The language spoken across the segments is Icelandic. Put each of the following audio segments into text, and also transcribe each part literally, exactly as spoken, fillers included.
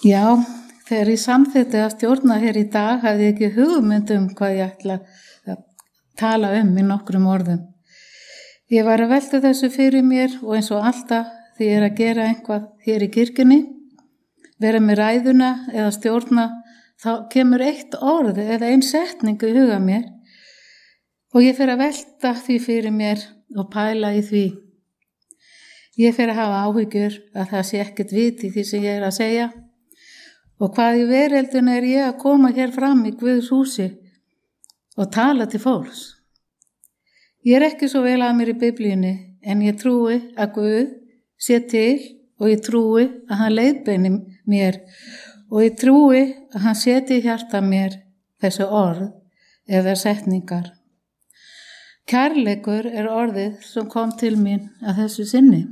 Já, þegar ég samþykkti að stjórna hér í dag hafði ég ekki hugmynd um hvað ég ætla að tala um í nokkrum orðum. Ég var að velta þessu fyrir mér og eins og alltaf því ég er að gera einhvað hér í kirkjunni, vera með ræðuna eða stjórna, þá kemur eitt orð eða ein setning í huga mér og ég fer að velta því fyrir mér og pæla í því. Ég fer að hafa áhyggjur að það sé ekkert vit í því sem ég er að segja og hvað í veröldinu er ég að koma hér fram í Guðs húsi og tala til fólks. Ég er ekki svo vel að mér í Biblíunni en ég trúi að Guð sé til og ég trúi að hann leiðbeini mér og ég trúi að hann seti í hjarta mér þessu orð eða setningar. Kærleikur er orðið sem kom til mín að þessu sinni.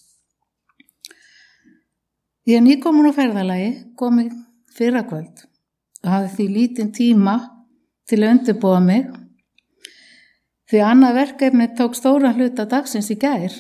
Ég er nýkomin á ferðalagi, komið fyrrakvöld og hafði því lítinn tíma til að undirbúa mig því annað verkefni tók stóran hluta dagsins í gær.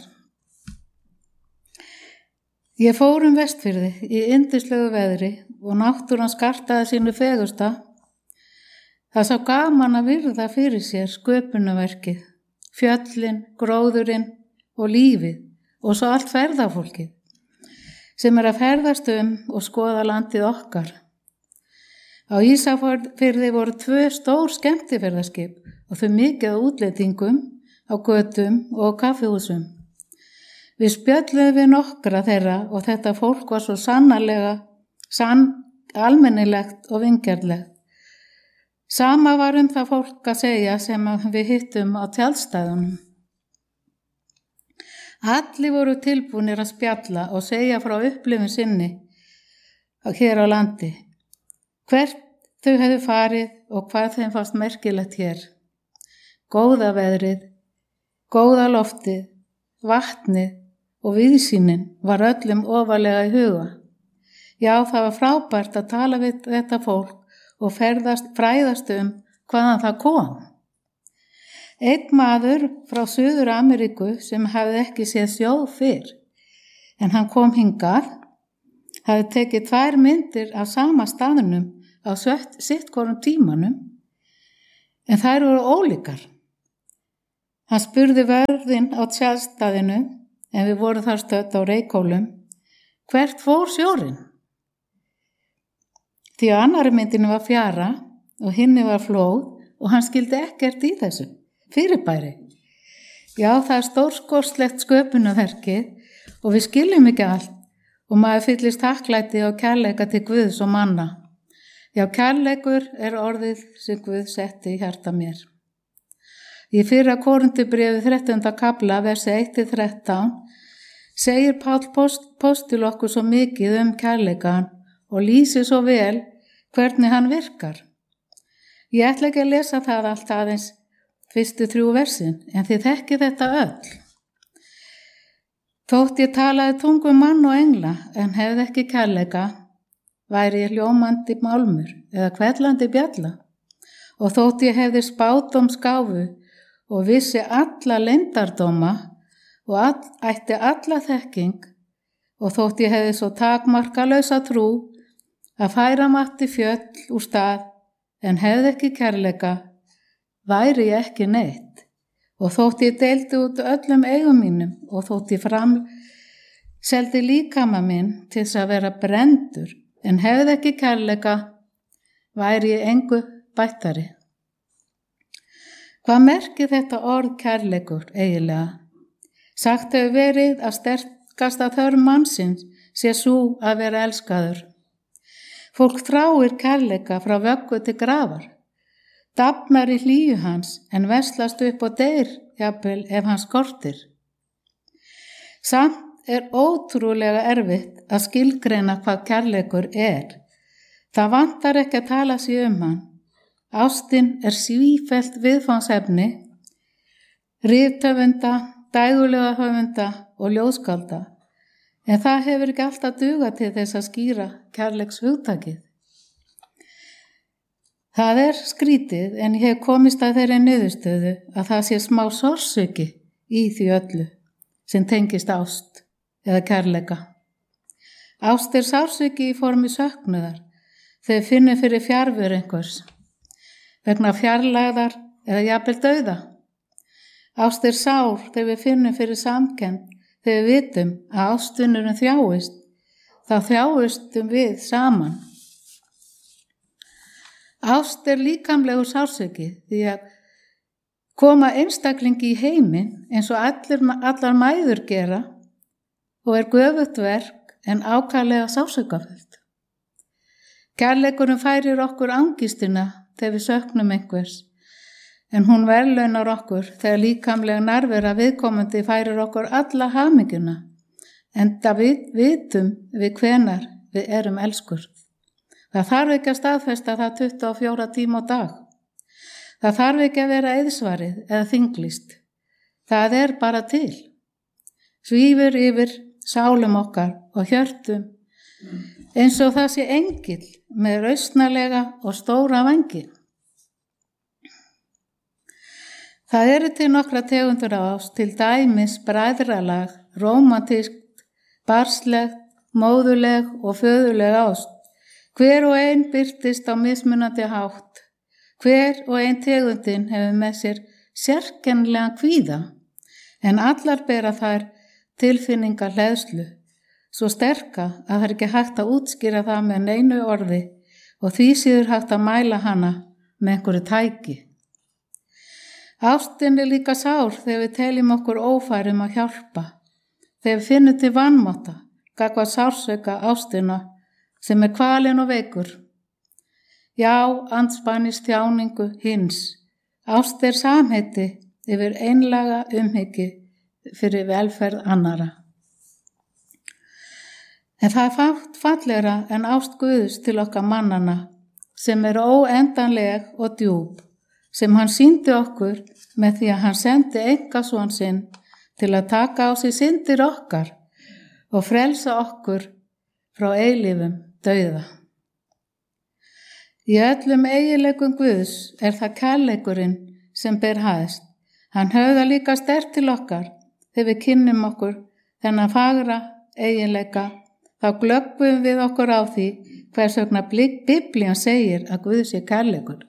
Ég fór um Vestfirði í yndislegu veðri og náttúran skartaði sínu fegusta. Það sá gaman að virða fyrir sér sköpunarverkið, fjöllin, gróðurinn og lífið og svo allt ferðafólkið sem er að ferðast um og skoða landið okkar. Á Ísafirði voru tvö stór skemmtiferðaskip og þau mikið á útlendingum, á götum og kaffihúsum. Við spjölluðum við nokkra þeirra og þetta fólk var svo sannarlega, sann, almennilegt og vingjarnlegt. Sama var um það fólk að segja sem við hittum á tjaldstæðunum. Allir voru tilbúnir að spjalla og segja frá upplifun sinni hér á landi. Hvert þau hefðu farið og hvað þeim fannst merkilegt hér. Góða veðrið, góða loftið, vatnið og viðsýnin var öllum ofarlega í huga. Já, það var frábært að tala við þetta fólk og ferðast, fræðast um hvaðan það kom. Einn maður frá Suður Ameríku sem hafði ekki séð sjó fyrr, en hann kom hingað, hafði tekið tvær myndir af sama staðnum á sitt hvorum tímanum, en þær voru ólíkar. Hann spurði vörðinn á tjaldstæðinu, en við vorum þar stödd á Reykhólum, hvert fór sjórinn? Því að annari myndinu var fjara og hinni var flóð og hann skildi ekkert í þessu fyrirbæri. Já, það er stórskostlegt sköpunarverkið og við skiljum ekki allt og maður fyllist þakklæti og kærleika til Guðs og manna. Já, kærleikur er orðið sem Guð setti í hjarta mér. Í fyrra Korinthubréfi þrettánda kafla, versi eitt til þrettán, segir Páll postil okkur svo mikið um kærleikan og lýsir svo vel hvernig hann virkar. Ég ætla ekki að lesa það allt aðeins fyrstu þrjú versin, en þið þekkið þetta öll. Þótt ég talaði tungum mann og engla, en hefði ekki kærleika, væri ég hljómandi málmur eða hvellandi bjalla. Og þótt ég hefði spádóm skáfu og vissi alla leyndardóma og all, ætti alla þekking, og þótt ég hefði svo takmarkalausa trú að færa matti fjöll úr stað, en hefði ekki kærleika, væri ég ekki neitt. Og þótt ég deildi út öllum eigum mínum og þótt ég framseldi líkama minn til þess að vera brendur, en hefði ekki kærleika, væri ég engu bættari. Hvað merkir þetta orð kærleikur eiginlega? Sagt hefur verið að sterkasta þörf mannsins sé sú að vera elskaður. Fólk þráir kærleika frá vöggu til grafar. Dafnar í hlýju hans en veslast upp og deyr, jafnvel ef hann skortir. Samt er ótrúlega erfitt að skilgreina hvað kærleikur er. Það vantar ekki að tala sig um hann. Ástin er sífellt viðfangsefni, rithöfunda, dægulega höfunda og ljóðskálda, en það hefur ekki alltaf dugað til þess að skýra kærleikshugtakið. Það er skrítið en ég hef komist að þeirri niðurstöðu að það sé smá sársauki í því öllu sem tengist ást eða kærleika. Ást er sársauki í formi söknuðar, þegar við finnum fyrir fjarveru einhvers, vegna fjarlægðar eða jafnvel dauða. Ást er sár þegar við finnum fyrir samkennd, þegar við vitum að ástvinurinn þjáist, þá þjáistum við saman. Ást er líkamlegur sársauki því að koma einstaklingi í heiminn eins og allir, allar mæður gera og er göfugt verk en ákaflega sársaukafullt. Kærleikurinn færir okkur angistina þegar við söknum einhvers, en hún verðlaunar okkur þegar líkamlega nærvera viðkomandi færir okkur alla hamingjuna, enda við vitum við hvenar við erum elskur. Það þarf ekki að staðfesta það tuttugu og fjóra tíma á dag. Það þarf ekki að vera eiðsvarið eða þinglist. Það er bara til. Svífur yfir sálum okkar og hjörtum, eins og það sé engill með rausnarlega og stóra vængi. Það eru til nokkra tegundur af ást, til dæmis bræðralag, rómantískt, barnsleg, móðuleg og föðuleg ást. Hver og ein birtist á mismunandi hátt. Hver og ein tegundin hefur með sér sérkennilegan kvíða, en allar bera þær tilfinningar hleðslu, svo sterka að það er ekki hægt að útskýra það með neinu orði og því síður hægt að mæla hana með einhverju tæki. Ástin er líka sár þegar við teljum okkur ófærum að hjálpa, þegar við finnum til vanmátta, gagnvart sársauka ástina sem er kvalinn og veikur. Já, andspænis þjáningu hins. Ást er samheiti yfir einlæga umhyggju fyrir velferð annara. En það er fátt fallegra en ást Guðs til okkar mannana, sem er óendanleg og djúp, sem hann sýndi okkur með því að hann sendi einkason sinn til að taka á sig syndir okkar og frelsa okkur frá eilífum dauða. Í öllum eiginleikum Guðs er það kærleikurinn sem ber hæst. Hann höfðar líka sterkt til okkar þegar við kynnum okkur þennan fagra eiginleika, þá glöggvum við okkur á því hvers vegna Biblían segir að Guð sé kærleikur.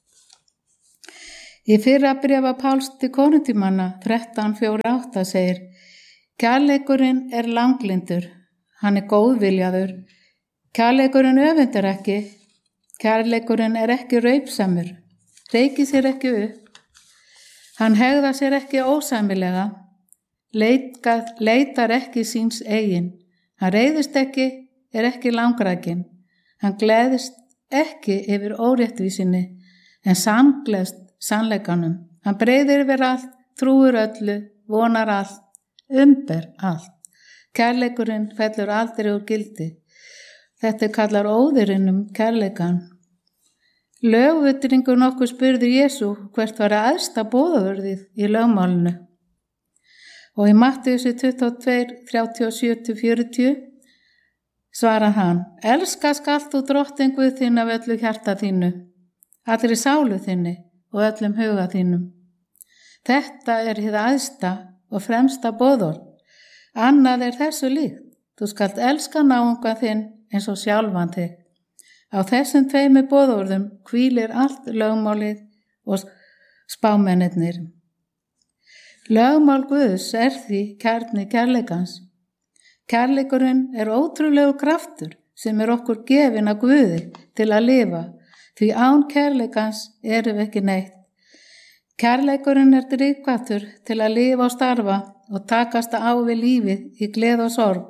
Í fyrra bréfa Páls til Korintímanna þrettán fjögur átta segir: Kærleikurinn er langlyndur, hann er góðviljaður, kærleikurinn öfundar ekki, kærleikurinn er ekki raupsamur, reykir sér ekki upp, hann hegðar sér ekki ósæmilega, leitar, leitar ekki síns eigin, hann reiðist ekki, er ekki langrækin, hann gleðist ekki yfir óréttvísinni, en samgleðst sannleikanum, hann breiðir yfir allt, trúir öllu, vonar allt, umber allt. Kærleikurinn fellur aldrei úr gildi. Þetta kallar óðurinn um kærleikan. Lögvitringur nokkuð spurði Jesú hvert var að æðsta boðorðið í lögmálinu. Og í Mattheus tuttugu og tvö, þrjátíu og sjö til fjörutíu svarar hann: Elska skalt þú drottinn Guð þinn af öllu hjarta þínu, allri sálu þinni og öllum huga þínum. Þetta er hið æðsta og fremsta boðorð. Annað er þessu líkt. Þú skalt elska náunga þinn eins og sjálfan þig. Á þessum tveimur boðorðum hvílir allt lögmálið og spámennirnir. Lögmál Guðs er því kjarni kærleikans. Kærleikurinn er ótrúlegur kraftur sem er okkur gefinn af Guði til að lifa, því án kærleikans erum við ekki neitt. Kærleikurinn er drifkraftur til að lifa og starfa og takast á við lífið í gleði og sorg.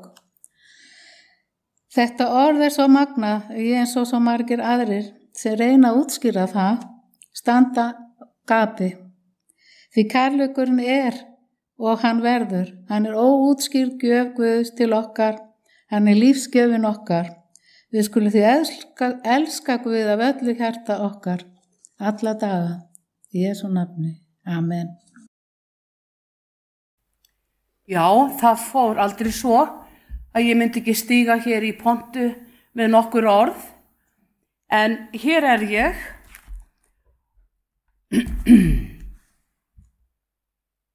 Þetta orð er svo magnað, ég eins og svo margir aðrir sem reyna að útskýra það, standa gapi. Því kærleikurinn er og hann verður, hann er óútskýrð gjöf Guðs til okkar, hann er lífsgjöfin okkar. Við skulum því elska, elska Guð af öllu hjarta okkar, alla daga. Í Jesú nafni. Amen. Já, það fór aldrei svo að ég myndi ekki stíga hér í pontu með nokkur orð, en hér er ég.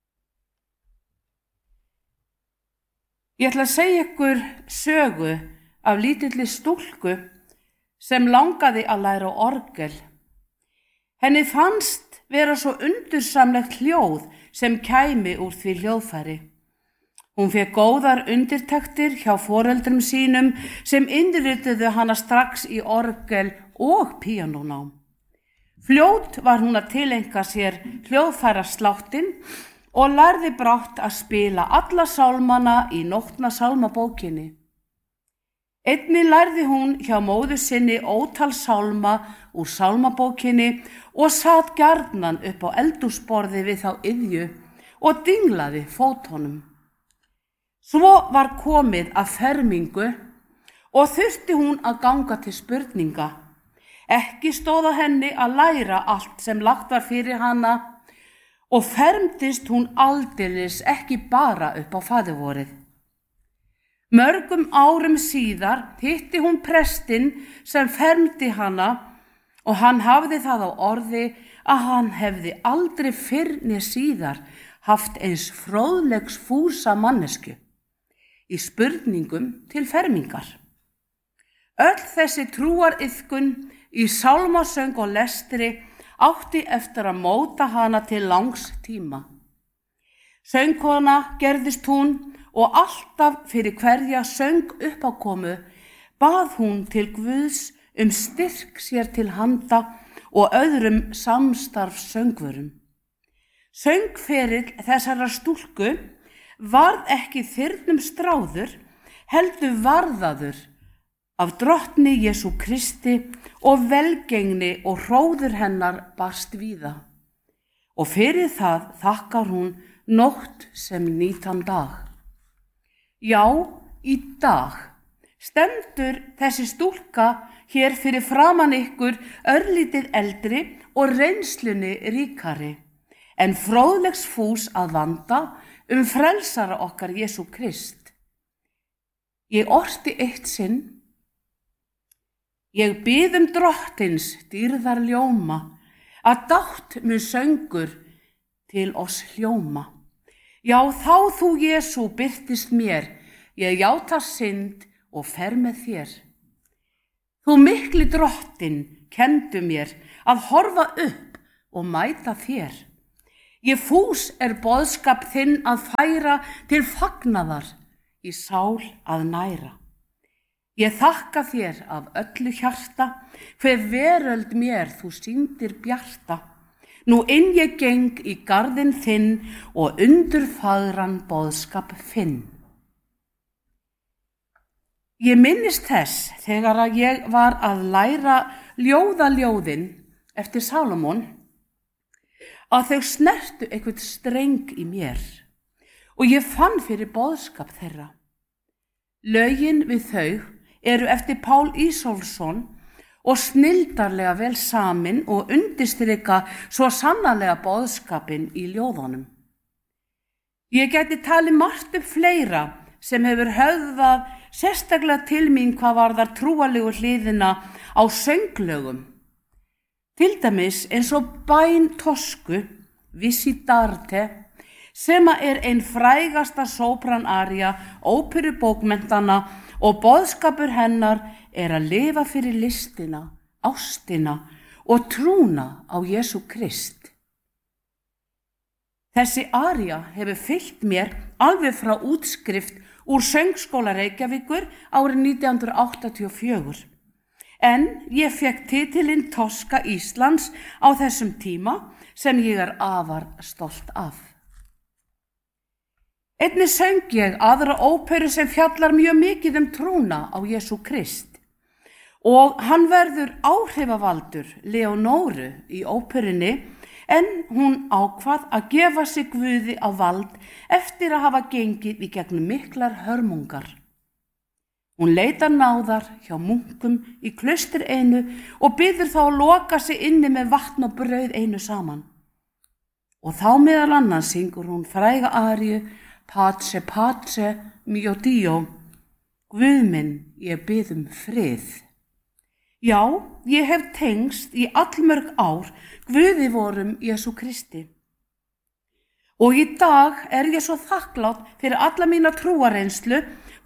Ég ætla að segja ykkur sögu af lítilli stúlku sem langaði að læra á orgel. Henni fannst vera svo undursamlegt hljóð sem kæmi úr því hljóðfæri. Hún fékk góðar undirtektir hjá foreldrum sínum sem innrituðu hana strax í orgel og píanónám. Fljót var hún að tileinka sér hljóðfærasláttinn og lærði brátt að spila alla sálmana í Nótna sálmabókinni. Einnig lærði hún hjá móður sinni ótal sálma úr sálmabókinni og sat gjarnan upp á eldhúsborði við þá iðju og dinglaði fótunum. Svo var komið að fermingu og þurfti hún að ganga til spurninga. Ekki stóð á henni að læra allt sem lagt var fyrir hana og fermdist hún aldeilis ekki bara upp á faðirvorið. Mörgum árum síðar hitti hún prestinn sem fermdi hana og hann hafði það á orði að hann hefði aldrei fyrr né síðar haft eins fróðlegs fúsa mannesku í spurningum til fermingar. Öll þessi trúariðkun í sálmasöng og lestri átti eftir að móta hana til langs tíma. Söngkona gerðist hún og alltaf fyrir hverja söng uppákomu bað hún til Guðs um styrk sér til handa og öðrum samstarfssöngvurum. Söngferill þessara stúlku varð ekki þyrnum stráður, heldur varðaður af drottni Jesú Kristi og velgengni og hróður hennar barst víða. Og fyrir það þakkar hún nótt sem nýtan dag. Já, í dag stendur þessi stúlka hér fyrir framan ykkur örlítið eldri og reynslunni ríkari, en fróðlegs fús að vanda um frelsara okkar Jesú Krist. Ég orti eitt sinn, ég bið um drottins dýrðar ljóma, að dátt mun söngur til oss hljóma. Já, þá þú Jesú birtist mér, ég játa synd og fer með þér. Þú mikli drottin kenndu mér að horfa upp og mæta þér. Ég fús er boðskap þinn að færa til fagnaðar í sál að næra. Ég þakka þér af öllu hjarta, hver veröld mér þú sýndir bjarta. Nú inn ég geng í garðinn þinn og undur fagran boðskap finn. Ég minnist þess þegar að ég var að læra ljóðaljóðin eftir Salómon að þau snertu eitthvað streng í mér og ég fann fyrir boðskap þeirra. Lögin við þau eru eftir Pál Ísólfsson og snildarlega vel samin og undirstrika svo sannarlega boðskapin í ljóðunum. Ég gæti talið margt upp fleira sem hefur höfðað sérstaklega til mín hvað varðar trúalegu hliðina á sönglögum. Til dæmis eins og bæn Tosku, Visitarte, sem er ein frægasta sópranaría óperubókmenntana og boðskapur hennar er að lifa fyrir listina, ástina og trúna á Jesú Krist. Þessi aría hefur fylgt mér alveg frá útskrift úr Söngskóla Reykjavíkur árið nítján hundruð áttatíu og fjögur. En ég fekk titilinn Toska Íslands á þessum tíma sem ég er afar stolt af. Einnig söng ég aðra óperu sem fjallar mjög mikið um trúna á Jesú Krist og hann verður áhrifavaldur Leonóru í óperunni en hún ákvað að gefa sig Guði á vald eftir að hafa gengið í gegnum miklar hörmungar. Hún leitar náðar hjá munkum í klaustur einu og biður þá að loka sig inni með vatn og brauð einu saman. Og þá meðal annars syngur hún fræga aríu Pace, pace, mio Dio, Guð minn, ég bið um frið. Já, ég hef tengst í allmörg ár Guði vorum Jesú Kristi. Og í dag er ég svo þakklátt fyrir alla mína trúareynslu,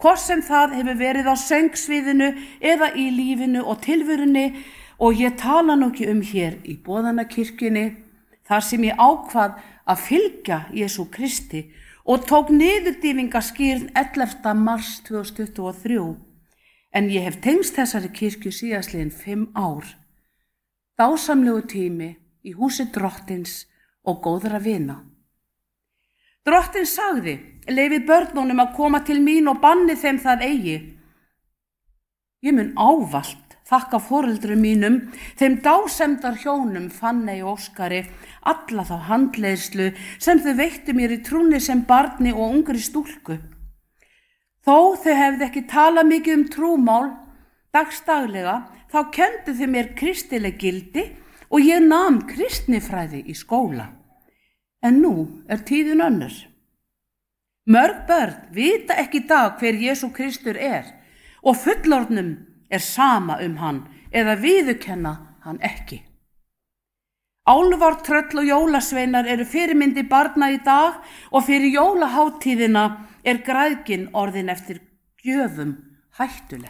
hvort sem það hefur verið á söngsviðinu eða í lífinu og tilverunni, og ég tala nú ekki um hér í boðanakirkjunni, þar sem ég ákvað að fylgja Jesú Kristi og tók niðurdýfingaskírn ellefta mars tvö þúsund tuttugu og þrjú, en ég hef tengst þessari kirkju síðastliðin fimm ár. Dásamlegu tími í húsi Drottins og góðra vina. Drottinn sagði, leyfið börnunum að koma til mín og banni þeim það eigi. Ég mun ávallt þakka foreldrum mínum, þeim dásemdar hjónum Fanney og Óskari, alla þá handleiðslu sem þau veittu mér í trúnni sem barni og ungri stúlku. Þó þau hefði ekki talað mikið um trúmál dagstaglega, þá kenndu þau mér kristileg gildi og ég nam kristnifræði í skóla. En nú er tíðin önnur. Mörg börn vita ekki í dag hver Jesú Kristur er og fullorðnum er sama um hann eða viðurkenna hann ekki. Álfar, tröll og jólasveinar eru fyrirmyndi barna í dag og fyrir jólaháttíðina er græðgin orðin eftir gjöfum hættuleg.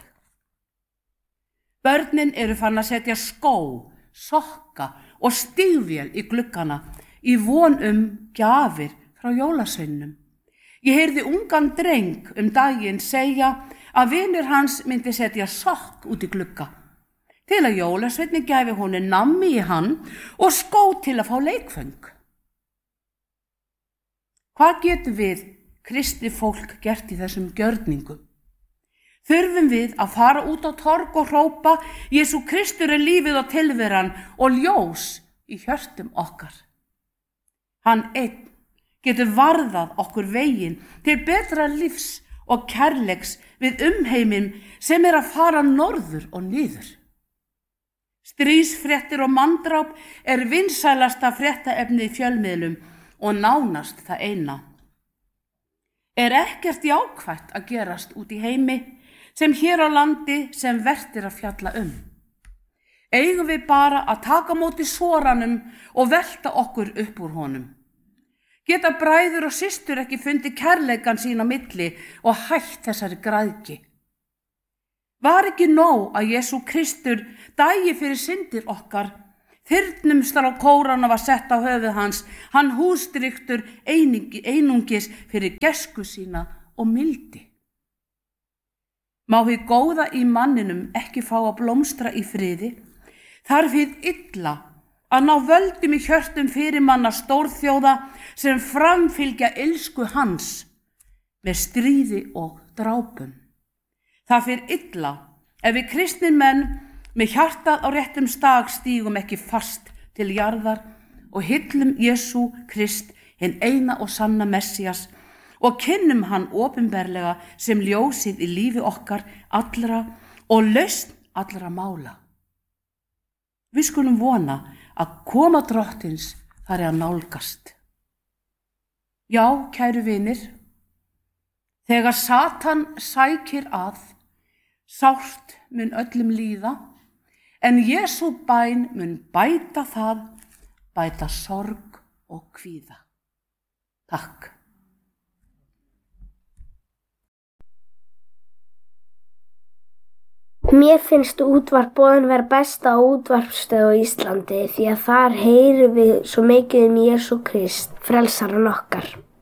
Börnin eru farin að setja skó, sokka og stígvél í gluggana í von um gjafir frá jólasveinum. Ég heyrði ungan dreng um daginn segja að vinur hans myndi setja sokk út í glugga til að jólasveinni gæfi honum nammi í hann og skó til að fá leikföng. Hvað getum við kristið fólk gert í þessum gjörningum? Þurfum við að fara út á torg og hrópa Jesú Kristur er lífið og tilveran og ljós í hjörtum okkar. Hann einn getur varðað okkur veginn til betra lífs og kærleiks við umheiminn sem er að fara norður og niður. Stríðsfréttir og manndráp er vinsælasta fréttaefni í fjölmiðlum og nánast það eina. Er ekkert jákvætt að gerast út í heimi sem hér á landi sem vert er að fjalla um? Eigum við bara að taka móti soranum og velta okkur upp úr honum? Geta bræður og systur ekki fundið kærleikan sín á milli og hætt þessari græðgi? Var ekki nóg að Jesú Kristur dæi fyrir syndir okkar? Þyrnumstar á kórana var sett á höfuð hans, hann hústryktur einungis fyrir gæsku sína og mildi. Má hið góða í manninum ekki fá að blómstra í friði, þarf hið illa að ná völdum í hjörtum fyrirmanna stórþjóða sem framfylgja illsku hans með stríði og drápum. Það fyrir illa ef við kristnir menn með hjartað á réttum stað stígum ekki fast til jarðar og hyllum Jesú Krist, hinn eina og sanna Messias, og kynnum hann opinberlega sem ljósið í lífi okkar allra og lausn allra mála. Við skulum vona að koma Drottins þar er að nálgast. Já, kæru vinir, þegar Satan sækir að, sárt mun öllum líða, en Jesú bæn mun bæta það, bæta sorg og kvíða. Takk. Mér finnst útvarp Boðin vera besta útvarpsstöð á Íslandi því að þar heyrum við svo mikið um Jesú Krist, frelsarann okkar.